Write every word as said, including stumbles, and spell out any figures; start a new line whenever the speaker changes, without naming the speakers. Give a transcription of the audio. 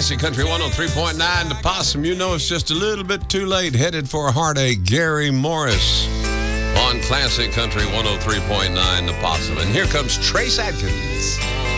Classic Country one oh three point nine, The Possum. You know it's just a little bit too late. Headed for a heartache, Gary Morris on Classic Country one oh three point nine, The Possum. And here comes Trace Adkins.